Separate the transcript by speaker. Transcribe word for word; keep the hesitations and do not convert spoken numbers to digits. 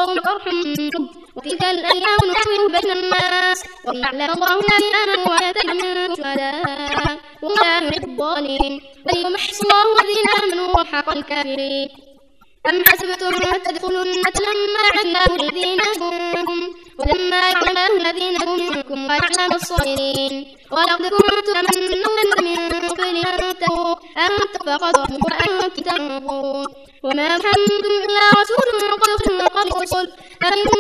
Speaker 1: قوم قرح منكم وتلك الأيام نداولها بين الناس وليعلم الله الذين آمنوا ويتخذ منكم شهداء ولا يحب الظالمين وليمحص الله الذين آمنوا ويمحق الكافرين. أم حسبتم أن تدخلوا الجنة لما يعلم الله الذين منكم ولما يعلم الله الذين منكم ويعلم الصابرين ولقد كنتم تمنون من قبل أن تنفقوا فقد وأنتم تنظرون وما محمد إلا رسول قد خلت قبل الرسل أفإن